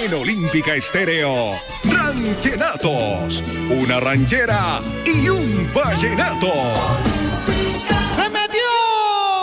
En Olímpica Estéreo, Ranchenatos, una ranchera y un vallenato.